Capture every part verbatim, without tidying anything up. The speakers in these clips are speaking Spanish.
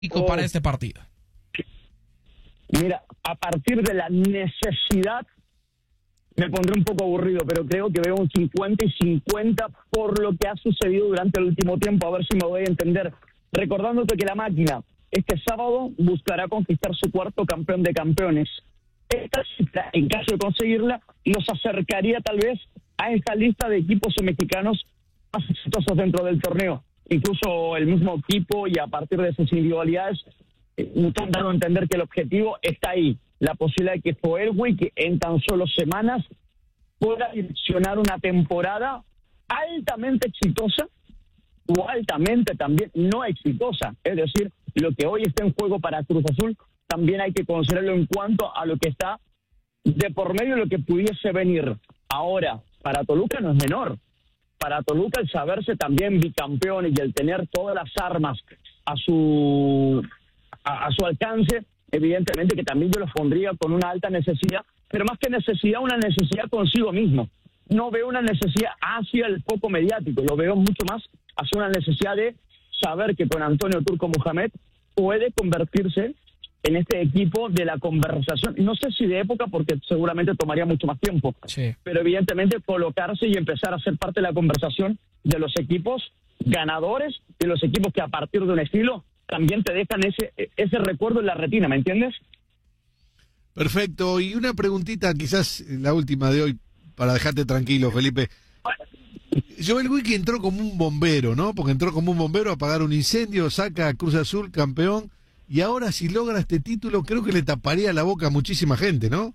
oh. para este partido? Mira, a partir de la necesidad me pondré un poco aburrido, pero creo que veo un cincuenta y cincuenta por lo que ha sucedido durante el último tiempo, a ver si me voy a entender. Recordándote que la máquina este sábado buscará conquistar su cuarto campeón de campeones. Esta cifra, en caso de conseguirla, nos acercaría tal vez a esta lista de equipos mexicanos más exitosos dentro del torneo. Incluso el mismo equipo y a partir de sus individualidades eh, nos han dado a entender que el objetivo está ahí. La posibilidad de que Foerwey, que en tan solo semanas pueda direccionar una temporada altamente exitosa o altamente también no exitosa. Es decir, lo que hoy está en juego para Cruz Azul también hay que considerarlo en cuanto a lo que está de por medio de lo que pudiese venir. Ahora, para Toluca no es menor. Para Toluca el saberse también bicampeón y el tener todas las armas a su a, a su alcance, evidentemente que también yo los pondría con una alta necesidad, pero más que necesidad, una necesidad consigo mismo. No veo una necesidad hacia el foco mediático, lo veo mucho más hacia una necesidad de saber que con Antonio Turco Mohamed puede convertirse en este equipo de la conversación, no sé si de época, porque seguramente tomaría mucho más tiempo, sí. pero evidentemente colocarse y empezar a ser parte de la conversación de los equipos ganadores, de los equipos que a partir de un estilo también te dejan ese ese recuerdo en la retina, ¿me entiendes? Perfecto, y una preguntita, quizás la última de hoy, para dejarte tranquilo, Felipe. Joel Wiki entró como un bombero, ¿no? Porque entró como un bombero a apagar un incendio, saca a Cruz Azul campeón, y ahora si logra este título, creo que le taparía la boca a muchísima gente, ¿no?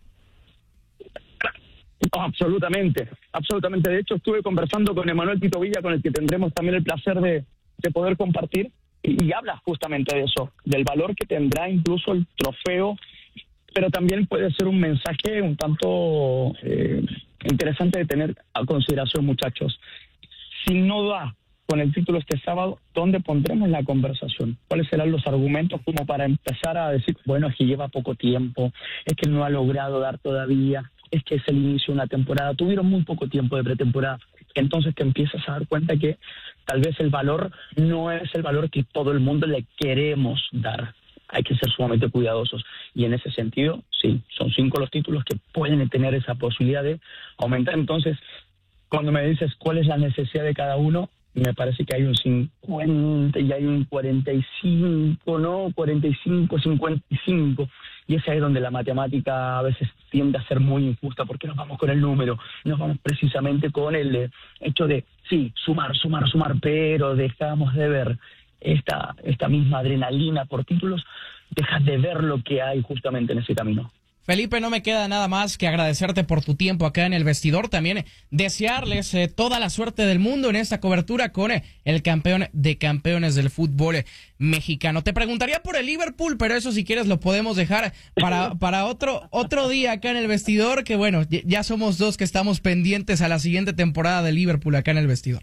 Oh, absolutamente, absolutamente. De hecho, estuve conversando con Emanuel Tito Villa, con el que tendremos también el placer de, de poder compartir, y, y habla justamente de eso, del valor que tendrá incluso el trofeo, pero también puede ser un mensaje un tanto eh, interesante de tener a consideración, muchachos. Si no da con el título este sábado, ¿dónde pondremos la conversación? ¿Cuáles serán los argumentos como para empezar a decir, bueno, es que lleva poco tiempo, es que no ha logrado dar todavía, es que es el inicio de una temporada, tuvieron muy poco tiempo de pretemporada? Entonces te empiezas a dar cuenta que tal vez el valor no es el valor que todo el mundo le queremos dar. Hay que ser sumamente cuidadosos. Y en ese sentido, sí, son cinco los títulos que pueden tener esa posibilidad de aumentar. Entonces, cuando me dices cuál es la necesidad de cada uno, me parece que hay un cincuenta y hay un cuarenta y cinco, ¿no? cuarenta y cinco, cincuenta y cinco. Y es ahí donde la matemática a veces tiende a ser muy injusta, porque nos vamos con el número, nos vamos precisamente con el eh, hecho de, sí, sumar, sumar, sumar, pero dejamos de ver esta esta misma adrenalina por títulos, dejas de ver lo que hay justamente en ese camino. Felipe, no me queda nada más que agradecerte por tu tiempo acá en el vestidor, también desearles eh, toda la suerte del mundo en esta cobertura con eh, el campeón de campeones del fútbol eh, mexicano. Te preguntaría por el Liverpool, pero eso si quieres lo podemos dejar para para otro otro día acá en el vestidor, que bueno, ya somos dos que estamos pendientes a la siguiente temporada de Liverpool acá en el vestidor.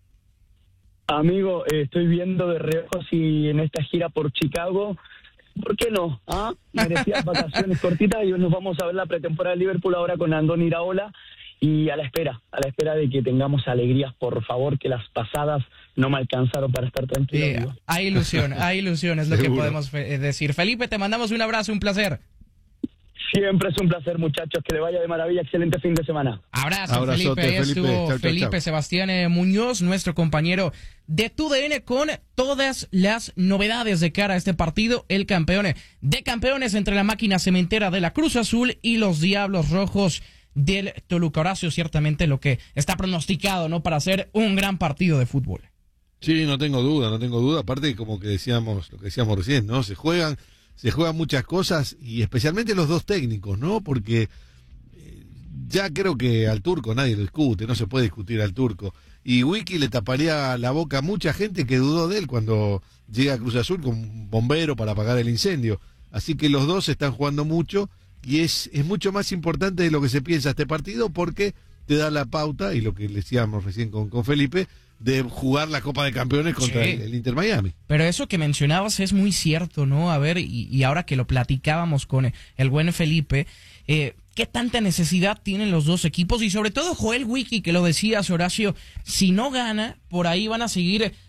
Amigo, eh, estoy viendo de reojo si en esta gira por Chicago, ¿por qué no? ¿Ah? Merecías vacaciones cortitas y nos vamos a ver la pretemporada de Liverpool ahora con Andoni Iraola, y a la espera, a la espera de que tengamos alegrías, por favor, que las pasadas no me alcanzaron para estar tranquilo. Sí, hay ilusión, hay ilusión, es lo Seguro. que podemos fe- decir. Felipe, te mandamos un abrazo, un placer. Siempre es un placer, muchachos, que le vaya de maravilla, excelente fin de semana. Abrazo, Abrazote, Felipe. Ahí Felipe. estuvo Chau, chau, Felipe chau. Sebastián eh, Muñoz, nuestro compañero de Tu D N, con todas las novedades de cara a este partido. El campeón de campeones entre la máquina cementera de la Cruz Azul y los Diablos Rojos del Toluca. Horacio, ciertamente lo que está pronosticado, ¿no?, para hacer un gran partido de fútbol. Sí, no tengo duda, no tengo duda. Aparte, como que decíamos, lo que decíamos recién, ¿no? Se juegan, se juegan muchas cosas, y especialmente los dos técnicos, ¿no? Porque eh, ya creo que al Turco nadie lo discute, no se puede discutir al Turco. Y Wiki le taparía la boca a mucha gente que dudó de él cuando llega a Cruz Azul con un bombero para apagar el incendio. Así que los dos están jugando mucho, y es, es mucho más importante de lo que se piensa este partido, porque te da la pauta, y lo que decíamos recién con, con Felipe, de jugar la Copa de Campeones contra Sí. el, el Inter Miami. Pero eso que mencionabas es muy cierto, ¿no? A ver, y, y ahora que lo platicábamos con el buen Felipe, eh, ¿qué tanta necesidad tienen los dos equipos? Y sobre todo Joel Wiki, que lo decías, Horacio, si no gana, por ahí van a seguir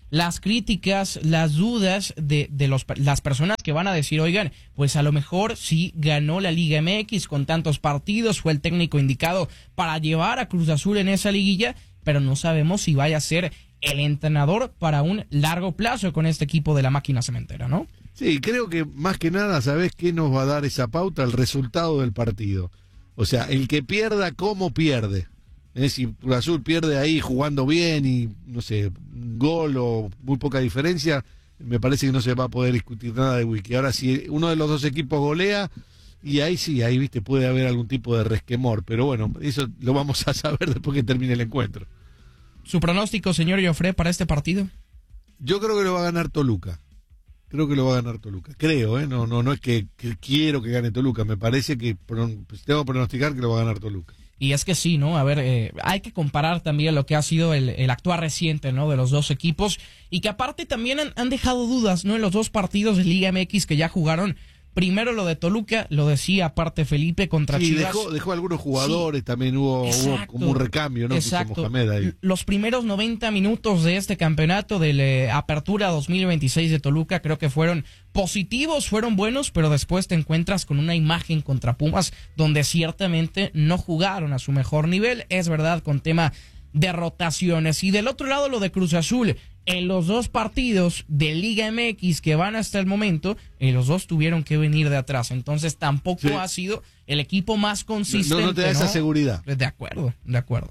las críticas, las dudas de, de los, las personas que van a decir, oigan, pues a lo mejor sí ganó la Liga M X con tantos partidos, fue el técnico indicado para llevar a Cruz Azul en esa liguilla, pero no sabemos si vaya a ser el entrenador para un largo plazo con este equipo de la máquina cementera, ¿no? Sí, creo que más que nada, ¿sabés qué nos va a dar esa pauta? El resultado del partido. O sea, el que pierda, ¿cómo pierde? ¿Eh? Si Cruz Azul pierde ahí jugando bien y, no sé, un gol o muy poca diferencia, me parece que no se va a poder discutir nada de Wiki. Ahora, si uno de los dos equipos golea, y ahí sí, ahí viste puede haber algún tipo de resquemor. Pero bueno, eso lo vamos a saber después que termine el encuentro. ¿Su pronóstico, señor Joffre, para este partido? Yo creo que lo va a ganar Toluca. Creo que lo va a ganar Toluca. Creo, ¿eh? No, no, no es que, que quiero que gane Toluca. Me parece que pues, tengo que pronosticar que lo va a ganar Toluca. Y es que sí, ¿no? A ver, eh, hay que comparar también lo que ha sido el, el actuar reciente, ¿no? De los dos equipos. Y que aparte también han, han dejado dudas, ¿no? En los dos partidos de Liga M X que ya jugaron. Primero lo de Toluca, lo decía aparte Felipe contra sí, Chivas. Dejó, dejó algunos jugadores, sí, también hubo, hubo como un recambio, ¿no? Exacto. Mohamed ahí. Los primeros noventa minutos de este campeonato de la Apertura dos mil veintiséis de Toluca creo que fueron positivos, fueron buenos, pero después te encuentras con una imagen contra Pumas donde ciertamente no jugaron a su mejor nivel, es verdad, con tema de rotaciones. Y del otro lado lo de Cruz Azul. En los dos partidos de Liga M X que van hasta el momento, en los dos tuvieron que venir de atrás. Entonces tampoco sí. ha sido el equipo más consistente. No, no te da ¿no? esa seguridad. De acuerdo, de acuerdo.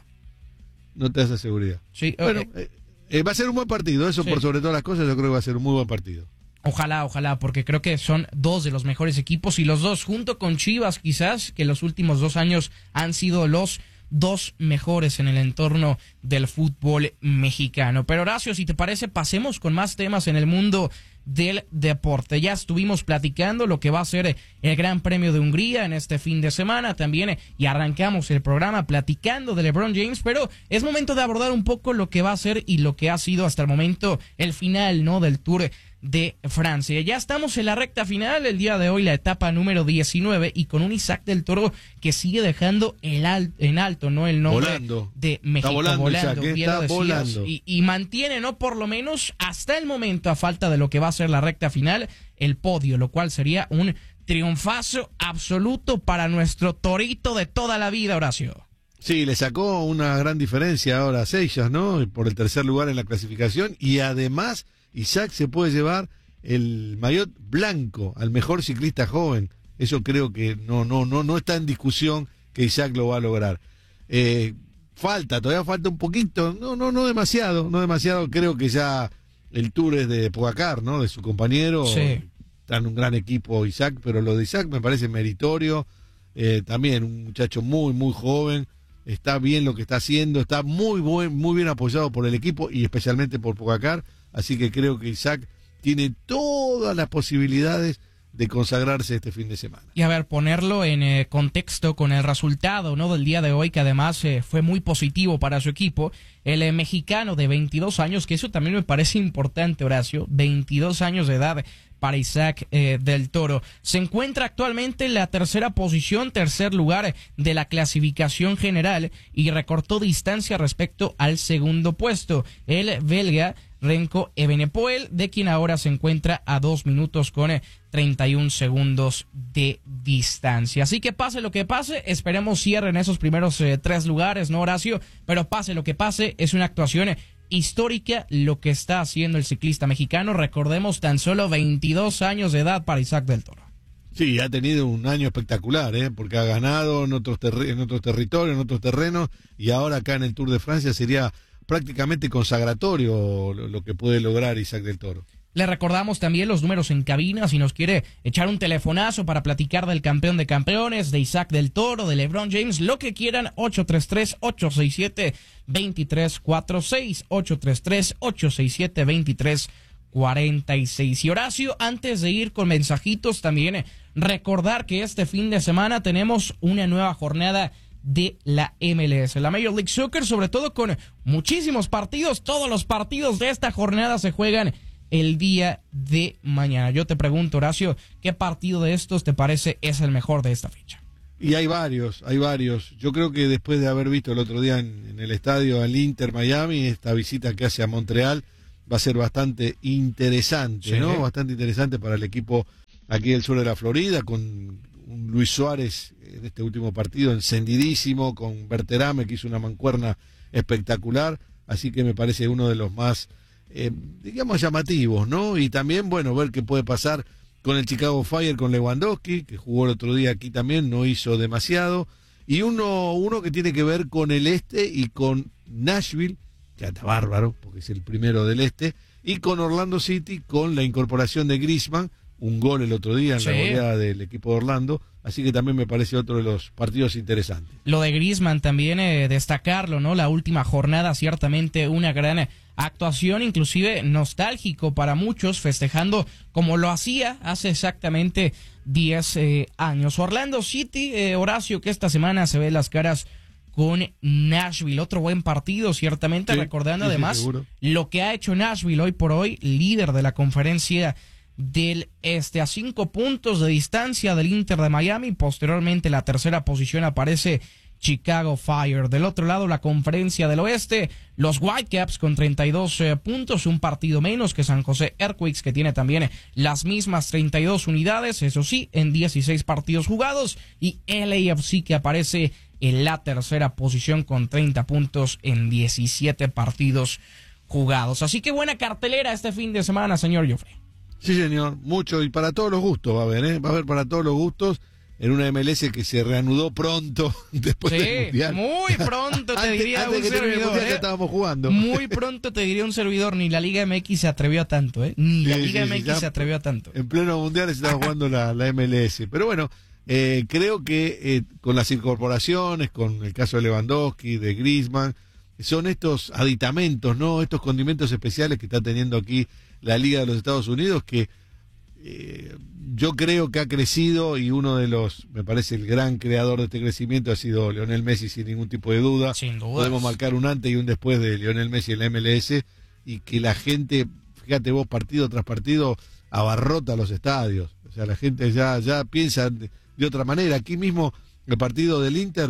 No te da esa seguridad. Sí, bueno, okay. eh, eh, va a ser un buen partido. Eso sí. Por sobre todas las cosas, yo creo que va a ser un muy buen partido. Ojalá, ojalá, porque creo que son dos de los mejores equipos y los dos junto con Chivas quizás, que los últimos dos años han sido los dos mejores en el entorno del fútbol mexicano. Pero Horacio, si te parece, pasemos con más temas en el mundo del deporte. Ya estuvimos platicando lo que va a ser el Gran Premio de Hungría en este fin de semana también, y arrancamos el programa platicando de LeBron James, pero es momento de abordar un poco lo que va a ser y lo que ha sido hasta el momento el final, ¿no?, del Tour de Francia. Ya estamos en la recta final, el día de hoy la etapa número diecinueve, y con un Isaac del Toro que sigue dejando el al, en alto, ¿no?, el nombre volando. de México. Está volando, volando, Isaac, está decías, volando. Y, y mantiene, ¿no?, por lo menos hasta el momento, a falta de lo que va a ser la recta final, el podio, lo cual sería un triunfazo absoluto para nuestro torito de toda la vida, Horacio. Sí, le sacó una gran diferencia ahora a Seixas, ¿no?, por el tercer lugar en la clasificación, y además Isaac se puede llevar el maillot blanco al mejor ciclista joven. Eso creo que no no no no está en discusión que Isaac lo va a lograr. Eh, falta, todavía falta un poquito, no no no demasiado, no demasiado. Creo que ya el Tour es de Pogacar, ¿no?, de su compañero. Sí. Está en un gran equipo Isaac, pero lo de Isaac me parece meritorio. Eh, también un muchacho muy muy joven. Está bien lo que está haciendo, está muy buen, muy bien apoyado por el equipo y especialmente por Pogacar. Así que creo que Isaac tiene todas las posibilidades de consagrarse este fin de semana. Y a ver, ponerlo en eh, contexto con el resultado, ¿no?, del día de hoy, que además eh, fue muy positivo para su equipo. El eh, mexicano de veintidós años, que eso también me parece importante, Horacio, veintidós años de edad para Isaac eh, del Toro. Se encuentra actualmente en la tercera posición, tercer lugar de la clasificación general, y recortó distancia respecto al segundo puesto. El belga Renko Evenepoel, de quien ahora se encuentra a dos minutos con treinta y un segundos de distancia. Así que pase lo que pase, esperemos cierren esos primeros eh, tres lugares, ¿no, Horacio? Pero pase lo que pase, es una actuación histórica lo que está haciendo el ciclista mexicano. Recordemos, tan solo veintidós años de edad para Isaac del Toro. Sí, ha tenido un año espectacular, ¿eh?, porque ha ganado en otros, terri- en otros territorios, en otros terrenos, y ahora acá en el Tour de Francia sería prácticamente consagratorio lo, lo que puede lograr Isaac del Toro. Le recordamos también los números en cabina, si nos quiere echar un telefonazo para platicar del campeón de campeones, de Isaac del Toro, de LeBron James, lo que quieran, ocho tres tres, ocho seis siete, dos tres cuatro seis, ocho tres tres, ocho seis siete, dos tres cuatro seis. Y Horacio, antes de ir con mensajitos, también recordar que este fin de semana tenemos una nueva jornada de la M L S, la Major League Soccer, sobre todo con muchísimos partidos. Todos los partidos de esta jornada se juegan el día de mañana. Yo te pregunto, Horacio, ¿qué partido de estos te parece es el mejor de esta fecha? Y hay varios, hay varios. Yo creo que después de haber visto el otro día en, en el estadio al Inter Miami, esta visita que hace a Montreal, va a ser bastante interesante, sí. ¿no? Bastante interesante para el equipo aquí del sur de la Florida, con un Luis Suárez en este último partido encendidísimo, con Berterame, que hizo una mancuerna espectacular, así que me parece uno de los más, eh, digamos, llamativos, ¿no? Y también, bueno, ver qué puede pasar con el Chicago Fire, con Lewandowski, que jugó el otro día aquí también, no hizo demasiado, y uno, uno que tiene que ver con el este y con Nashville, que está bárbaro, porque es el primero del este, y con Orlando City, con la incorporación de Griezmann, un gol el otro día en sí. la goleada del equipo de Orlando, así que también me parece otro de los partidos interesantes. Lo de Griezmann también eh, destacarlo, ¿no? La última jornada, ciertamente una gran actuación, inclusive nostálgico para muchos, festejando como lo hacía hace exactamente diez eh, años. Orlando City, eh, Horacio, que esta semana se ve las caras con Nashville, otro buen partido, ciertamente, sí, recordando sí, además sí, lo que ha hecho Nashville hoy por hoy, líder de la conferencia del este, a cinco puntos de distancia del Inter de Miami. Posteriormente, en la tercera posición aparece Chicago Fire. Del otro lado, la conferencia del oeste, los Whitecaps con treinta y dos eh, puntos, un partido menos que San José Earthquakes, que tiene también las mismas treinta y dos unidades, eso sí, en dieciséis partidos jugados, y L A F C, que aparece en la tercera posición con treinta puntos en diecisiete partidos jugados. Así que buena cartelera este fin de semana, señor Joffre. Sí, señor, mucho, y para todos los gustos va a haber, ¿eh? Va a haber para todos los gustos, en una M L S que se reanudó pronto después sí, del Mundial. Muy pronto te antes, diría antes un que servidor. Mundial, ¿eh? ya estábamos jugando. Muy pronto te diría un servidor, ni la Liga M X se atrevió a tanto, ¿eh? Ni la sí, Liga sí, M X sí, se atrevió a tanto. En pleno Mundial se estaba jugando la, la M L S. Pero bueno, eh, creo que eh, con las incorporaciones, con el caso de Lewandowski, de Griezmann, son estos aditamentos, ¿no? Estos condimentos especiales que está teniendo aquí la Liga de los Estados Unidos, que Eh, yo creo que ha crecido, y uno de los, me parece, el gran creador de este crecimiento ha sido Lionel Messi, sin ningún tipo de duda. Sin duda. Podemos marcar un antes y un después de Lionel Messi en la M L S, y que la gente, fíjate vos, partido tras partido, abarrota los estadios. O sea, la gente ya, ya piensa de, de otra manera. Aquí mismo, el partido del Inter,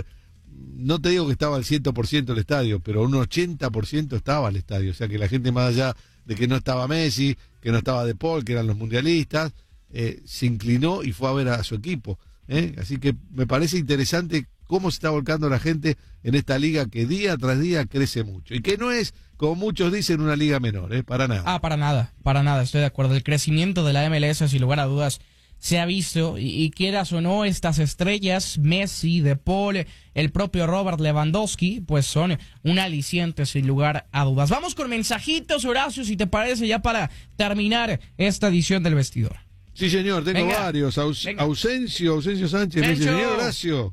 no te digo que estaba al cien por ciento el estadio, pero un ochenta por ciento estaba el estadio. O sea, que la gente, más allá de que no estaba Messi, que no estaba De Paul, que eran los mundialistas, eh, se inclinó y fue a ver a su equipo. ¿eh? Así que me parece interesante cómo se está volcando la gente en esta liga que día tras día crece mucho. Y que no es, como muchos dicen, una liga menor, ¿eh? para nada. Ah, para nada, para nada, estoy de acuerdo. El crecimiento de la M L S, sin lugar a dudas, se ha visto, y, y quieras o no, estas estrellas, Messi, De Paul, el propio Robert Lewandowski, pues son un aliciente sin lugar a dudas. Vamos con mensajitos, Horacio, si te parece, ya para terminar esta edición del Vestidor. Sí, señor, tengo venga, varios. Aus, venga. Ausencio, Ausencio Sánchez, me dice, señor Horacio.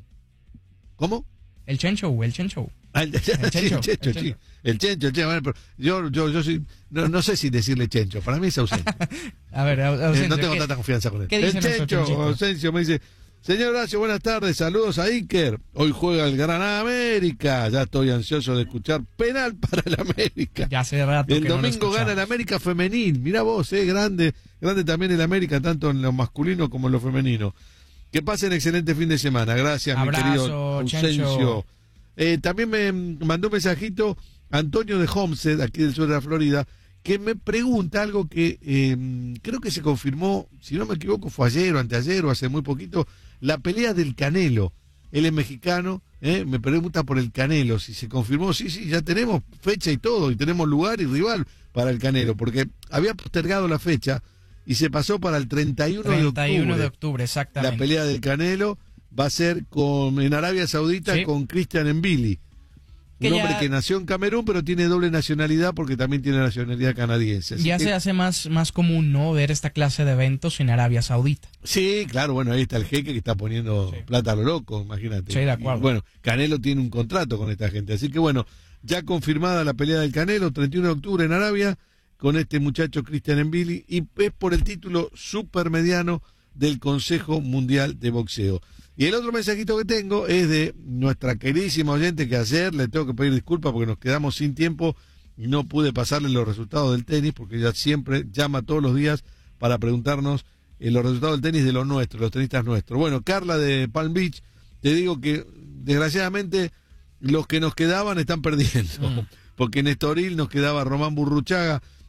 ¿Cómo? El Chencho, el Chencho. Ah, el, el, Chencho, sí, el, Chencho, el, Chencho. el Chencho, el Chencho, bueno, pero yo, yo, yo soy, no, no sé si decirle Chencho, para mí es Ausencio. A ver, Ausencio, eh, no tengo ¿qué, tanta confianza con él. ¿qué dice el Chencho, Ausencio, me dice, señor Horacio, buenas tardes, saludos a Iker. Hoy juega el Granada América, ya estoy ansioso de escuchar penal para el América. Ya hace rato el que domingo no gana el América femenil, mirá vos, eh, grande, grande también el América, tanto en lo masculino como en lo femenino. Que pasen excelente fin de semana, gracias. Abrazo, mi querido Ausencio. Eh, también me mandó un mensajito Antonio de Homestead, aquí del sur de la Florida, que me pregunta algo que eh, creo que se confirmó, si no me equivoco, fue ayer o anteayer o hace muy poquito, la pelea del Canelo. Él es mexicano, eh, me pregunta por el Canelo, si se confirmó. Sí, sí, ya tenemos fecha y todo, y tenemos lugar y rival para el Canelo, porque había postergado la fecha y se pasó para el treinta y uno de octubre. treinta y uno de octubre, exactamente. La pelea del Canelo va a ser con, en Arabia Saudita, sí, con Christian Mbili. Un que hombre ya, que nació en Camerún, pero tiene doble nacionalidad porque también tiene nacionalidad canadiense. Así ya que, se hace más, más común, ¿no?, ver esta clase de eventos en Arabia Saudita. Sí, claro, bueno, ahí está el jeque que está poniendo sí. plata a lo loco, imagínate. Sí, de acuerdo. Y, bueno, Canelo tiene un contrato con esta gente, así que bueno, ya confirmada la pelea del Canelo, treinta y uno de octubre en Arabia, con este muchacho Christian Mbili, y es por el título supermediano del Consejo Mundial de Boxeo. Y el otro mensajito que tengo es de nuestra queridísima oyente, que ayer le tengo que pedir disculpas porque nos quedamos sin tiempo y no pude pasarle los resultados del tenis, porque ella siempre llama todos los días para preguntarnos eh, los resultados del tenis de los nuestros, los tenistas nuestros. Bueno, Carla de Palm Beach, te digo que desgraciadamente los que nos quedaban están perdiendo, mm. porque en Estoril nos quedaba Román Burruchaga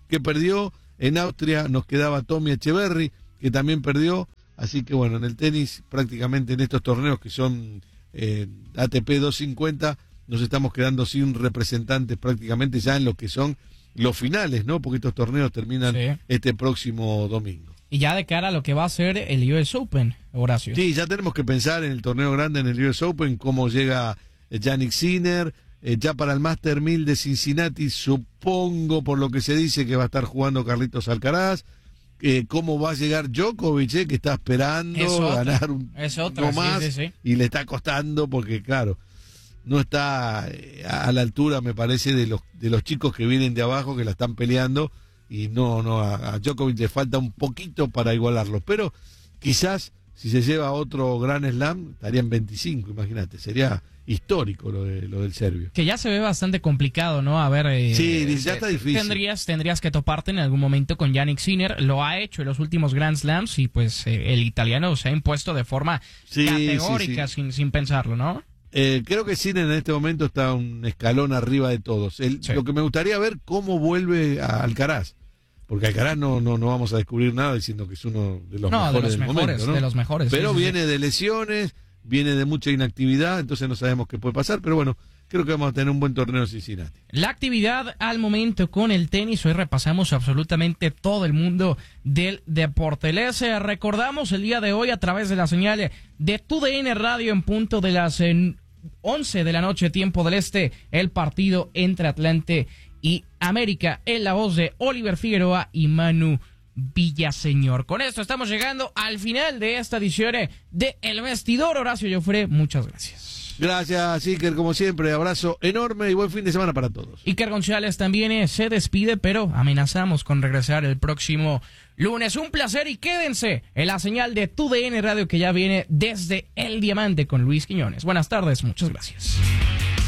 que perdió. En Austria nos quedaba Tommy Echeverry, que también perdió. Así que bueno, en el tenis, prácticamente en estos torneos que son eh, A T P doscientos cincuenta, nos estamos quedando sin representantes prácticamente ya en lo que son los finales, ¿no? Porque estos torneos terminan sí. este próximo domingo. Y ya de cara a lo que va a ser el U S Open, Horacio. Sí, ya tenemos que pensar en el torneo grande, en el U S Open, cómo llega Jannik Sinner, eh, ya para el Master mil de Cincinnati, supongo, por lo que se dice, que va a estar jugando Carlitos Alcaraz, eh, cómo va a llegar Djokovic, eh, que está esperando ganar un no más, sí, sí, sí. y le está costando, porque claro, no está eh, a la altura, me parece, de los, de los chicos que vienen de abajo, que la están peleando, y no, no, a, a Djokovic le falta un poquito para igualarlo, pero quizás si se lleva otro Grand Slam estaría en veinticinco, imagínate, sería histórico lo, de, lo del serbio. Que ya se ve bastante complicado, ¿no? A ver, eh, sí, ya está difícil. Tendrías, tendrías que toparte en algún momento con Jannik Sinner, lo ha hecho en los últimos Grand Slams y pues eh, el italiano se ha impuesto de forma sí, categórica sí, sí. Sin, sin pensarlo, ¿no? Eh, creo que Sinner en este momento está un escalón arriba de todos. El, sí. Lo que me gustaría ver cómo vuelve a Alcaraz, porque Alcaraz no, no, no vamos a descubrir nada diciendo que es uno de los no, mejores de los del mejores, momento, ¿no? de los mejores. Pero sí, sí, viene sí. de lesiones, viene de mucha inactividad, entonces no sabemos qué puede pasar, pero bueno, creo que vamos a tener un buen torneo en Cincinnati. La actividad al momento con el tenis, hoy repasamos absolutamente todo el mundo del deporte. Les eh, recordamos el día de hoy a través de la señal de Tu D N Radio en punto de las eh, once de la noche, tiempo del este, el partido entre Atlante y América, en la voz de Oliver Figueroa y Manu Villaseñor. Con esto estamos llegando al final de esta edición de El Vestidor. Horacio Joffre, muchas gracias. Gracias, Iker, como siempre, abrazo enorme y buen fin de semana para todos. Iker González también eh, se despide, pero amenazamos con regresar el próximo lunes. Un placer y quédense en la señal de Tu D N Radio que ya viene desde El Diamante con Luis Quiñones. Buenas tardes, muchas gracias.